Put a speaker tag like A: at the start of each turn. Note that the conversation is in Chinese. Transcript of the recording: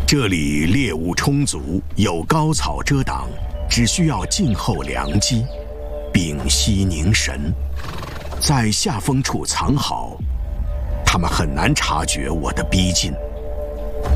A: 这里猎物充足，有高草遮挡，只需要静候良机，屏息凝神，在下风处藏好，他们很难察觉我的逼近。